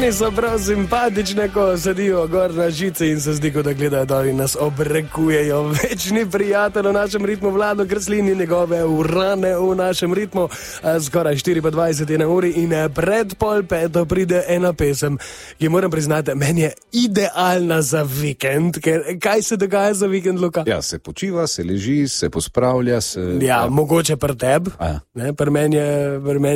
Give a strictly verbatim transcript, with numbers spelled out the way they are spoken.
Meni so prav simpatične, ko sedijo gor na žice in se zdi, kot da gledajo dol in nas obrekujejo. Večni prijatelj v našem ritmu, Vlado Kreslin in njegove urane v našem ritmu. Skoraj štiri pa dvajset je na uri in pred pol peto pride ena pesem, ki moram priznati, meni je idealna za vikend. Ker kaj se dogaja za vikend, Luka? Ja, se počiva, se leži, se pospravlja. Se... Ja, ja, mogoče pri tebi. Pri meni je...